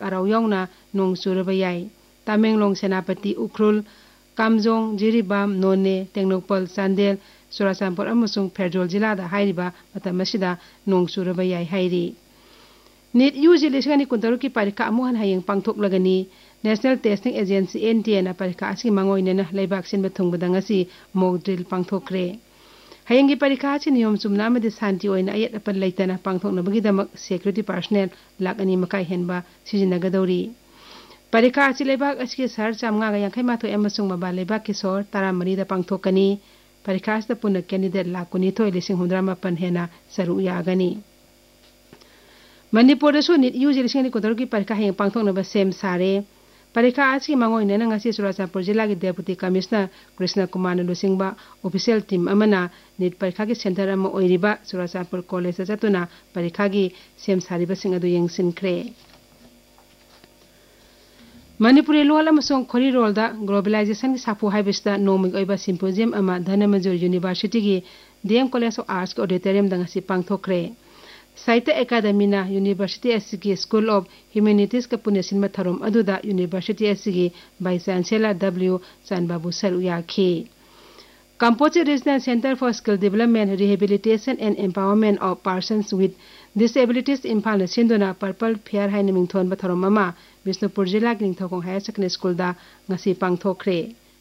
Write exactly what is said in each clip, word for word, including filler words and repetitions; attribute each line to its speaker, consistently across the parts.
Speaker 1: अराउ याउना नोंग चुरबा याई तामेंगलोंग सेनापति उख्रुल कामजोंग जिरिबाम नोने टेंगनोपल चांदेल चुराचांपुर अमसुंग फेरजोल जिलादा हाइरिबा मतम मसिदा नोंग चुरबा याई हाइरि नीट यूजी लिसिंग कुंतरु की परीक्षा अमुहन हयेंग पांगथोकलगनी नेशनल टेस्टिंग एजेंसी एनटीए ना परीक्षा असि मंगोइनेना लेबाक सिनबा थुंगबदा ngasi मॉक ड्रिल पांगथोकरे हयेंगी परीक्षा असि नियम चुमना अमदि शांति ओइना अयत अपन लेतना पांगथोकनबगीदमक सिक्योरिटी पर्सनल लाख अनि मकाई हेनबा सिजिनगदौरी परीक्षा असि लेबाक असि सहर चामगा यांखै माथो एमसुंग मबा लेबाक की सोर तरामरी दा पांगथोकनी परीक्षा असि पुन कैंडिडेट लाख कुनिथोय लिसिंग हुंद्रा मापन हेना सरु यागनी मणिपुर नीट यूजी लिसिंग कुंतरु की परीक्षा हयेंग पांगथोकनबा सेम सारे परीक्षा आज की मंगोइनेना ngasi चुराचांपुर जिला की deputy commissioner Krishna Kumar लुसिंगबा official team अमना नीट परीक्षा की सेंटर अमा ओइरिबा चुराचांपुर कॉलेज चतुना परीक्षा की सेम सारिबा सिंग अदु यंगसिनख्रे मणिपुरी लोल अमसुंग खोरिरोलदा ग्लोबलाइजेशन की साफु हाइबिसदा नोमिक ओइबा सिम्पोजियम अमा धनमंजुर यूनिवर्सिटी की डीएम कॉलेज ऑफ आर्ट्स के ऑडिटोरियम दा ngasi पांगथोकरे साहित्य अकादमी ना university SC school of humanities का पुण्यसिन्मा थरोम अदुदा university SC vice chancellor W चानबाबू सरू याखी composite regional centre for skill development rehabilitation and empowerment of persons with disabilities Imphal सिंधुना purple fair हाइन मिंगथोन थरोम अमा बिष्णुपुर जिला की Ningthoukhong higher secondary school दा ngasi पांगथोखरे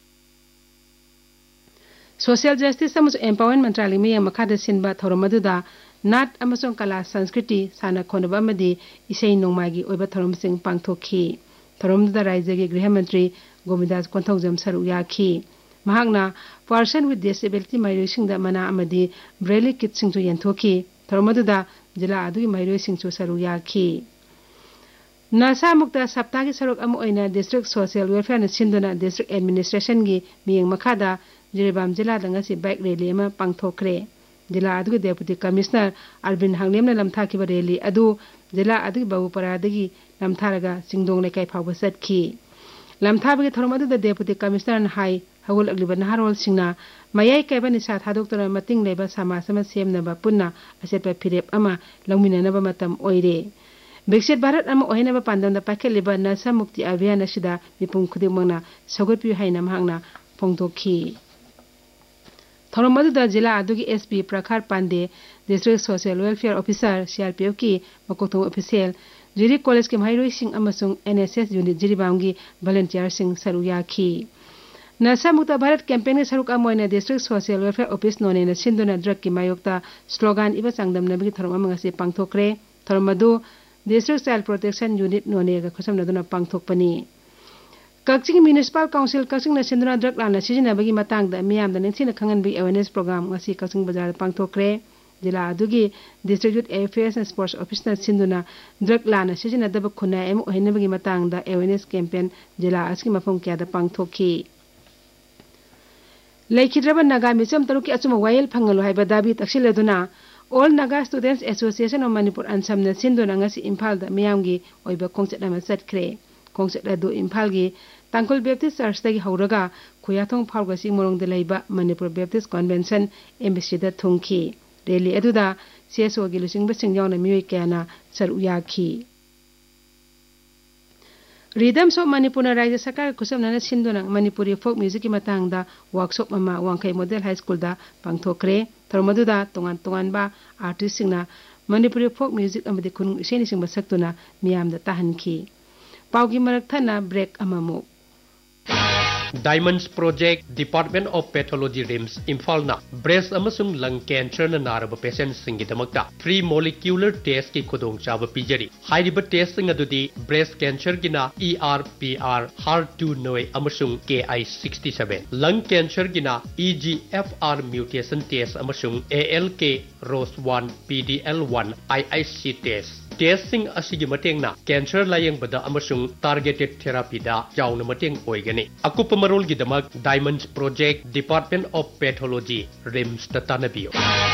Speaker 1: सोशल जस्टिस अमसुंग एम्पावरमेंट मंत्रालय में मखादा सिनबा थरोम अदुदा नाट अमसुंग कला संस्कृति साना खोनबा अमदी इसै नोंमागी ओइबा थरोमसिंग पांगथोखी थरोमदा राज्य के गृह मंत्री गोविंदास कोंथौजम सरू याखी महागना पर्सन विथ डिसेबिलिटी माइरोसिंगदा मना अमदी ब्रेली किटसिंगजु यंथोखी थरोमदुदा जिला अदुगी माइरोसिंगजु सरू याखी नशा मुक्त सप्ताह की सड़क अम ओइना डिस्ट्रिक्ट सोशल वेलफेयर न सिंधुना डिस्ट्रिक्ट एडमिनिस्ट्रेशन की मियंग मखादा जिरिबाम जिला दंगसी बाइक रैली अमा पांगथोखरे जिला अदुगी डेप्यूटी कमिश्नर अरविंद हांगलेमना लमथाखिबा रैली अदु जिला अदुगी बाबूपरादगी लमथारगा सिंगदोंग लेकाई फावबा चतखी लमथाबगी थरोम अदुदा डेप्यूटी कमिश्नर हाई हगुल अगलिबा नहारोल सिंगना मयाई कैबा निसा थादोक्तरा मतिंग लेबा समाज अमा सेमनबा पुन्ना असेटबा फिरेप अमा लौमिननबा मतम ओइरे विकसित भारत अमा ओहिनबा पांदमदा पाखेलिबा नशा मुक्ति अभियान असिदा मिपुम खुदिमंगना सगोतपि हाइना महांगना फोंगदोखी थरोम अदुदा जिला अदुगी SP प्रखार Pandey district social welfare officer CRPF की मकोथों ऑफिशियल जिरी कॉलेज के माइरोई Singh अमसुंग NSS unit जिरीबांगी volunteer Singh सरू याखी नशा मुक्त भारत कैंपेन के सरुक अमोइना district social welfare office नोनेना सिंधुना drug की मायोक्ता स्लोगन इबा चांगदमनबगी थरोम अमंगसी पांगथोखरे थरोम अदु district child protection unit नोनेगा खसमनदुना पांगथोकपनी Kakching municipal council Kakching सिंधुना drug लाना सिजिनबगी मतंगदा मियामदा निंथिना खंगनबी अवेयरनेस प्रोग्राम ngasi कक्चिंग बाजार पांगथोखरे जिला अदुगी district youth affairs and sports officer सिंधुना drug लाना सिजिनदब खुना एम ओहिनबगी मतंगदा अवेयरनेस कैंपेन जिला असकी मफम क्यादा पांगथोखी लेखिद्रब नागा मिचम तरुकी अचुम वायल फंगलो हाइबा दाबी तक्सिलदुना all Naga students association of Manipur अनसमना सिंधुना ngasi इम्फालदा मियामगी ओइबा खोंगचत अमा चटखरे खोंगचत अदु इम्फालगी Tankul Baptist चर्चदगी हौरगा खुयाथोंग फावगसी मोरोंगदा लैबा Manipur Baptist convention एम्बेसीदा थुंखी rally अदुदा सीएसओगी लुसिंगबा सिंगयावना मियोय कयाना सरू याखी रिदम्स ऑफ मणिपुर राज्य सरकार खुसमना सिंधुना मणिपुरी फोक म्यूजिक की मतंगदा वर्कशॉप अमा वांखै मॉडल हाई स्कूल दा पांगथोखरे थरमदुदा तोंगान तोंगानबा आर्टिस्ट सिंगना मणिपुरी फोक म्यूजिक अमदि खुनु इसेनि सिंगबा सक्तुना मियामदा ताहनखी पाउगी मरक थना break अमामु
Speaker 2: Diamonds Project Department of Pathology Rims Imphal na breast amasung lung cancer na naraba patients singidamakta three molecular test ki khudong chaba pijari hairiba test sing adudi breast cancer gina E R P R H E R two noi amasung K I sixty-seven lung cancer gina E G F R mutation test amasung A L K R O S one P D L one I I C test testing asigi mateng na cancer layang bada amasung targeted therapy da jauna mateng oigani akupa marol gidamak Diamonds Project Department of Pathology Rims tatanabiyo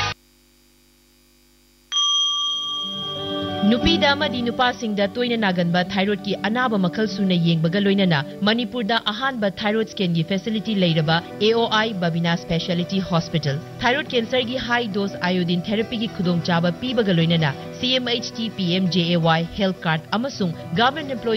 Speaker 3: नुपीदा मदी नुपासिंगदा तोइना नागनबा thyroid की अनाबा मखल सुना येंगबगा लोइनना मणिपुरदा अहानबा thyroid scan की facility लेरबा A O I Babina speciality hospital thyroid cancer की high dose iodine therapy की खुदोंग चाबा पीबगा लोइनना C M H T P M J A Y health card अमसुंग government employ